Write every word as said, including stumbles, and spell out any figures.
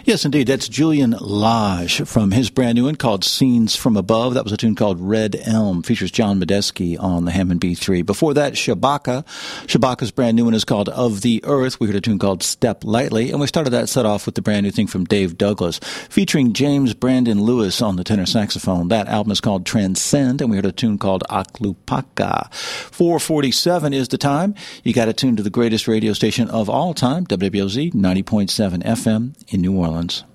Yes, indeed. That's Julian Lage from his brand new one called Scenes from Above. That was a tune called Red Elm. Features John Medeski on the Hammond B three. Before that, Shabaka. Shabaka's brand new one is called Of the Earth. We heard a tune called Step Lightly. And we started that set off with the brand new thing from Dave Douglas, featuring James Brandon Lewis on the tenor saxophone. That album is called Transcend, and we heard a tune called Aklupaka. four forty-seven is the time. You got it tuned to the greatest radio station of all time, W W L Z ninety point seven F M in New Orleans.